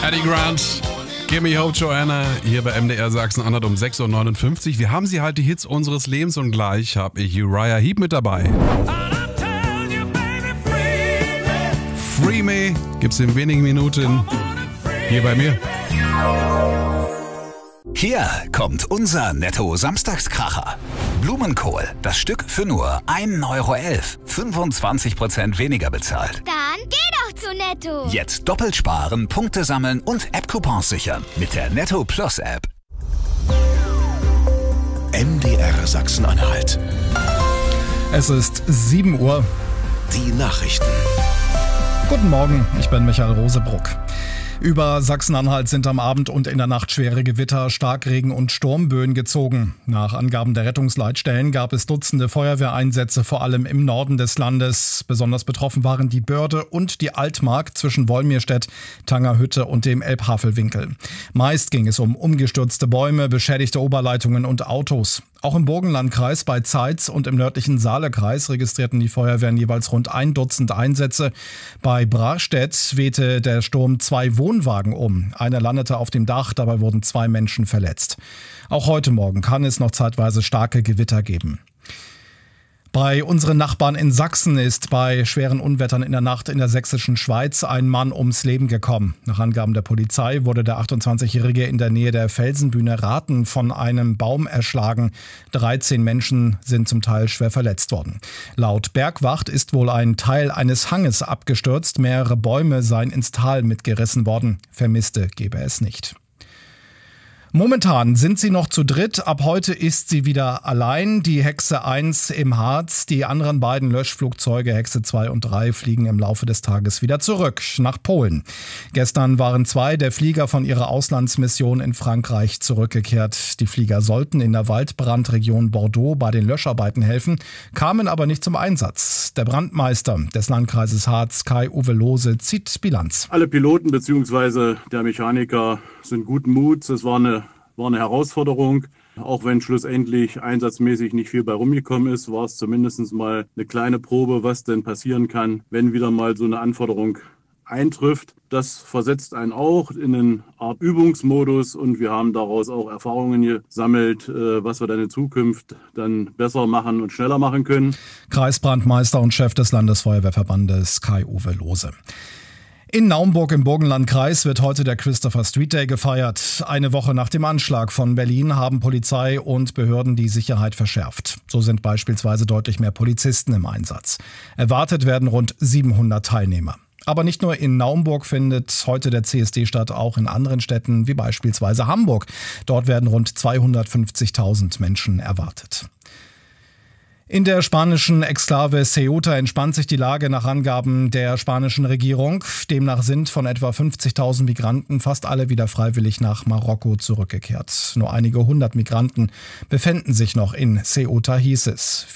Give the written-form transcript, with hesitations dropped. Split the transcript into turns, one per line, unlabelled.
Eddie Grant, Gimme Hope Joanna, hier bei MDR Sachsen-Anhalt um 6.59 Uhr. Wir haben sie halt die Hits unseres Lebens und gleich habe ich Uriah Heep mit dabei. Free Me gibt's in wenigen Minuten hier bei mir.
Hier kommt unser Netto-Samstagskracher. Blumenkohl, das Stück für nur 1,11 €, 25% weniger bezahlt.
Dann geh doch zu Netto.
Jetzt doppelt sparen, Punkte sammeln und App-Coupons sichern mit der Netto Plus App.
MDR Sachsen-Anhalt.
Es ist 7 Uhr.
Die Nachrichten.
Guten Morgen, ich bin Michael Rosebruck. Über Sachsen-Anhalt sind am Abend und in der Nacht schwere Gewitter, Starkregen und Sturmböen gezogen. Nach Angaben der Rettungsleitstellen gab es Dutzende Feuerwehreinsätze, vor allem im Norden des Landes. Besonders betroffen waren die Börde und die Altmark zwischen Wolmirstedt, Tangerhütte und dem Elbhavelwinkel. Meist ging es um umgestürzte Bäume, beschädigte Oberleitungen und Autos. Auch im Burgenlandkreis bei Zeitz und im nördlichen Saalekreis registrierten die Feuerwehren jeweils rund 1 Dutzend Einsätze. Bei Brachstedt wehte der Sturm 2 Wohnwagen um. Einer landete auf dem Dach, dabei wurden 2 Menschen verletzt. Auch heute Morgen kann es noch zeitweise starke Gewitter geben. Bei unseren Nachbarn in Sachsen ist bei schweren Unwettern in der Nacht in der sächsischen Schweiz ein Mann ums Leben gekommen. Nach Angaben der Polizei wurde der 28-Jährige in der Nähe der Felsenbühne Rathen von einem Baum erschlagen. 13 Menschen sind zum Teil schwer verletzt worden. Laut Bergwacht ist wohl ein Teil eines Hanges abgestürzt. Mehrere Bäume seien ins Tal mitgerissen worden. Vermisste gebe es nicht. Momentan sind sie noch zu dritt, ab heute ist sie wieder allein. Die Hexe 1 im Harz, die anderen beiden Löschflugzeuge Hexe 2 und 3 fliegen im Laufe des Tages wieder zurück nach Polen. Gestern waren 2 der Flieger von ihrer Auslandsmission in Frankreich zurückgekehrt. Die Flieger sollten in der Waldbrandregion Bordeaux bei den Löscharbeiten helfen, kamen aber nicht zum Einsatz. Der Brandmeister des Landkreises Harz, Kai-Uwe Lohse, zieht Bilanz.
Alle Piloten bzw. der Mechaniker sind guten Muts. Es war eine Herausforderung. Auch wenn schlussendlich einsatzmäßig nicht viel bei rumgekommen ist, war es zumindest mal eine kleine Probe, was denn passieren kann, wenn wieder mal so eine Anforderung eintrifft. Das versetzt einen auch in eine Art Übungsmodus und wir haben daraus auch Erfahrungen gesammelt, was wir dann in Zukunft dann besser machen und schneller machen können.
Kreisbrandmeister und Chef des Landesfeuerwehrverbandes Kai-Uwe Lohse. In Naumburg im Burgenlandkreis wird heute der Christopher Street Day gefeiert. Eine Woche nach dem Anschlag von Berlin haben Polizei und Behörden die Sicherheit verschärft. So sind beispielsweise deutlich mehr Polizisten im Einsatz. Erwartet werden rund 700 Teilnehmer. Aber nicht nur in Naumburg findet heute der CSD statt, auch in anderen Städten wie beispielsweise Hamburg. Dort werden rund 250.000 Menschen erwartet. In der spanischen Exklave Ceuta entspannt sich die Lage nach Angaben der spanischen Regierung. Demnach sind von etwa 50.000 Migranten fast alle wieder freiwillig nach Marokko zurückgekehrt. Nur einige hundert Migranten befänden sich noch in Ceuta, hieß es.